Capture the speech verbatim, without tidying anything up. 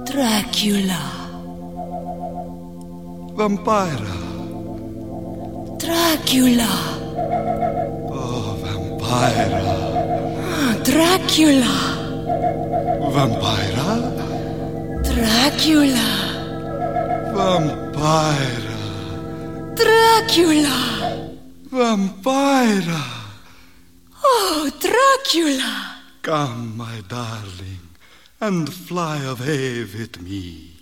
Dracula. Vampira. Dracula. Oh, Vampira. Ah, Dracula. Vampira? Dracula. Vampira. Dracula. Vampira. Oh, Dracula. Come, my darling, and fly away with me.